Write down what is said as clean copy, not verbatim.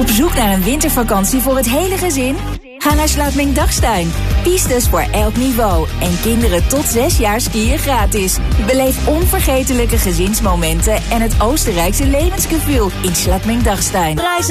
Op zoek naar een wintervakantie voor het hele gezin? Ga naar Slautming-Dachstein. Pistes voor elk niveau. En kinderen tot 6 jaar skiën gratis. Beleef onvergetelijke gezinsmomenten en het Oostenrijkse levensgevoel in Slautming-Dachstein.